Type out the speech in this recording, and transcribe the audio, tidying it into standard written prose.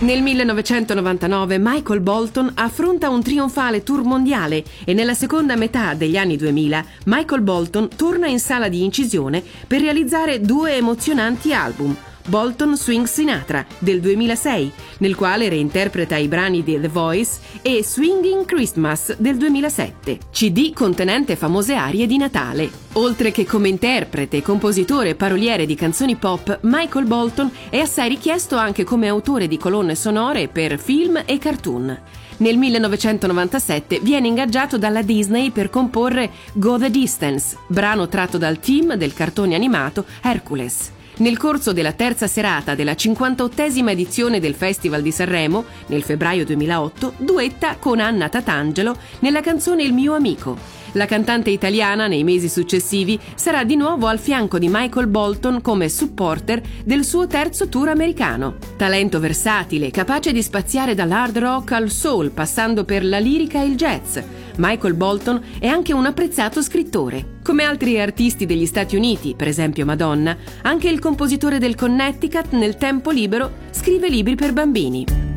Nel 1999 Michael Bolton affronta un trionfale tour mondiale e nella seconda metà degli anni 2000 Michael Bolton torna in sala di incisione per realizzare 2 emozionanti album. Bolton Swing Sinatra del 2006, nel quale reinterpreta i brani di The Voice, e Swinging Christmas del 2007, CD contenente famose arie di Natale. Oltre che come interprete, compositore e paroliere di canzoni pop, Michael Bolton è assai richiesto anche come autore di colonne sonore per film e cartoon. Nel 1997 viene ingaggiato dalla Disney per comporre Go the Distance, brano tratto dal team del cartone animato Hercules. Nel corso della terza serata della 58esima edizione del Festival di Sanremo, nel febbraio 2008, duetta con Anna Tatangelo nella canzone Il mio amico. La cantante italiana nei mesi successivi sarà di nuovo al fianco di Michael Bolton come supporter del suo terzo tour americano. Talento versatile, capace di spaziare dall'hard rock al soul, passando per la lirica e il jazz, Michael Bolton è anche un apprezzato scrittore. Come altri artisti degli Stati Uniti, per esempio Madonna, anche il compositore del Connecticut nel tempo libero scrive libri per bambini.